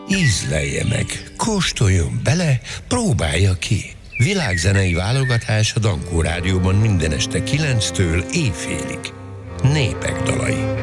Ízlelje meg, kóstoljon bele, próbálja ki. Világzenei válogatás a Dankó Rádióban minden este 9-től éjfélig. Népek dalai.